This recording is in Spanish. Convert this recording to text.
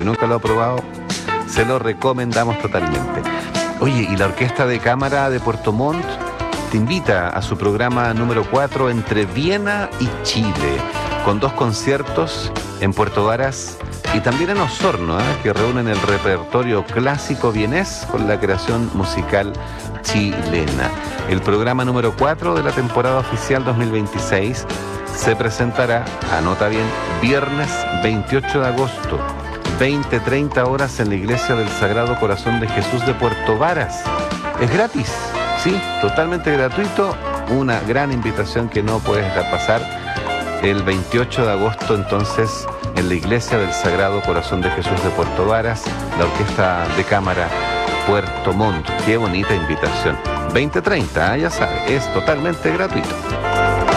nunca lo ha probado, se lo recomendamos totalmente. Oye, y la Orquesta de Cámara de Puerto Montt te invita a su programa número 4 entre Viena y Chile, con 2 conciertos en Puerto Varas y también en Osorno, que reúnen el repertorio clásico vienés con la creación musical chilena. El programa número 4 de la temporada oficial 2026 se presentará, anota bien, viernes 28 de agosto, 20-30 horas en la Iglesia del Sagrado Corazón de Jesús de Puerto Varas. Es gratis, sí, totalmente gratuito, una gran invitación que no puedes dejar pasar. El 28 de agosto, entonces, en la Iglesia del Sagrado Corazón de Jesús de Puerto Varas, la Orquesta de Cámara Puerto Montt. Qué bonita invitación. 20-30, ya sabes, es totalmente gratuito.